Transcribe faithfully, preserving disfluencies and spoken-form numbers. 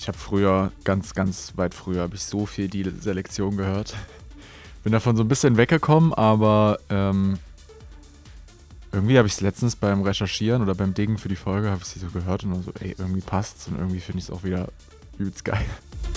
habe früher, ganz, ganz weit früher, habe ich so viel die Selektion gehört. Bin davon so ein bisschen weggekommen, aber ähm, irgendwie habe ich es letztens beim Recherchieren oder beim Dingen für die Folge, habe ich sie so gehört und war so, ey, irgendwie passt's und irgendwie finde ich es auch wieder übelst geil.